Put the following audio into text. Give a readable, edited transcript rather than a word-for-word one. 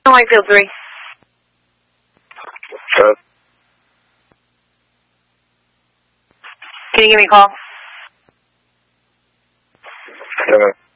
Whitefield 3. Can you give me a call?